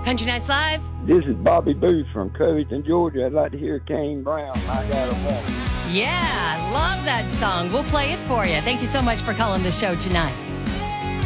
Country Nights Live. This is Bobby Booth from Covington, Georgia. I'd like to hear Kane Brown. I Got a Woman. Yeah, love that song. We'll play it for you. Thank you so much for calling the show tonight.